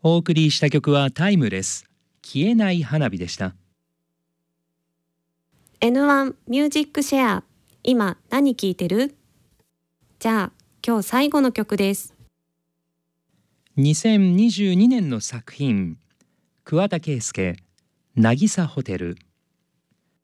お送りした曲はタイムレス、消えない花火でした。 N1 ミュージックシェア、今何聴いてる？じゃあ今日最後の曲です。 2022年の作品、桑田佳祐、渚ホテル。